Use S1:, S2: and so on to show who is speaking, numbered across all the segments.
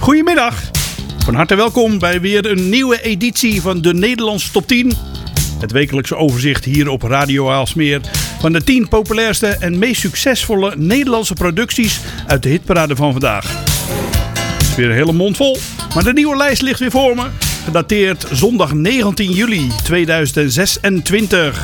S1: Goedemiddag, van harte welkom bij weer een nieuwe editie van de Nederlandse Top 10. Het wekelijkse overzicht hier op Radio Aalsmeer van de 10 populairste en meest succesvolle Nederlandse producties uit de hitparade van vandaag. Het is weer een hele mond vol, maar de nieuwe lijst ligt weer voor me. Gedateerd zondag 19 juli 2026.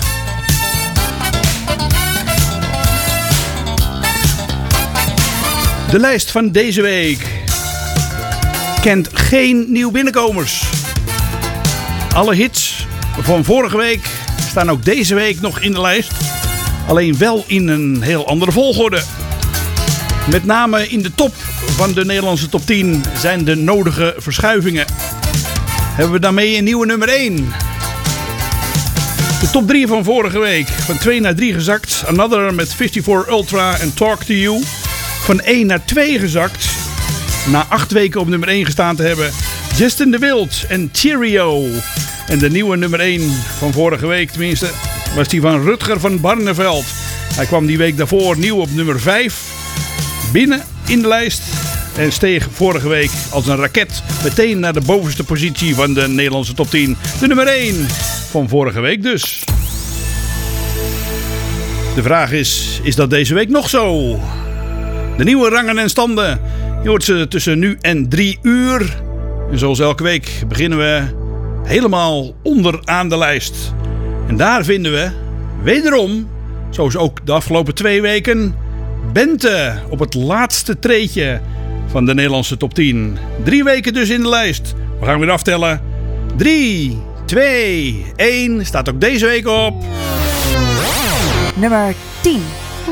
S1: De lijst van deze week kent geen nieuw binnenkomers. Alle hits van vorige week staan ook deze week nog in de lijst. Alleen wel in een heel andere volgorde. Met name in de top van de Nederlandse top 10 zijn de nodige verschuivingen. Hebben we daarmee een nieuwe nummer 1. De top 3 van vorige week. Van 2 naar 3 gezakt. Another met 54 Ultra en Talk to You. Van 1 naar 2 gezakt. Na 8 weken op nummer 1 gestaan te hebben. Justin de Wild en Cheerio. En de nieuwe nummer 1 van vorige week tenminste was die van Rutger van Barneveld. Hij kwam die week daarvoor nieuw op nummer 5. Binnen in de lijst. En steeg vorige week als een raket meteen naar de bovenste positie van de Nederlandse top 10. De nummer 1 van vorige week dus. De vraag is dat deze week nog zo? De nieuwe rangen en standen. Je hoort ze tussen nu en 3 uur. En zoals elke week beginnen we helemaal onderaan de lijst. En daar vinden we wederom, zoals ook de afgelopen 2 weken, Bente op het laatste treedje van de Nederlandse top 10. 3 weken dus in de lijst. We gaan weer aftellen. 3, 2, 1 staat ook deze week op
S2: nummer 10.